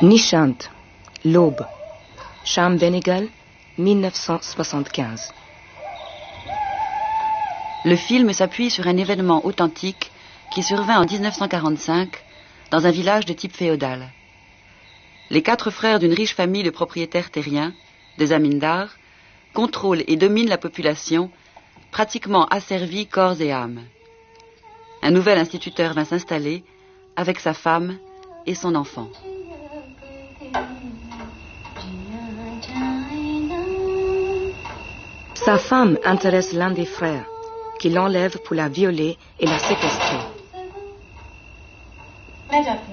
Nishant, l'aube. Cham Benegal, 1975. Le film s'appuie sur un événement authentique qui survint en 1945 dans un village de type féodal. Les 4 frères d'une riche famille de propriétaires terriens, des amindars, contrôlent et dominent la population, pratiquement asservis corps et âme. Un nouvel instituteur vint s'installer avec sa femme et son enfant. Sa femme intéresse l'un des frères, qui l'enlève pour la violer et la séquestrer.